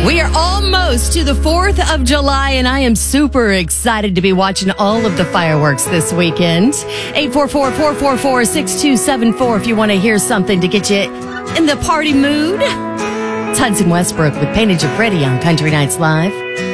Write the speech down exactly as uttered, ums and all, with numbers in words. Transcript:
We are almost to the fourth of July, and I am super excited to be watching all of the fireworks this weekend. eight four four, four four four, six two seven four if you want to hear something to get you in the party mood. It's Hudson Westbrook with Painted You Pretty on Country Nights Live.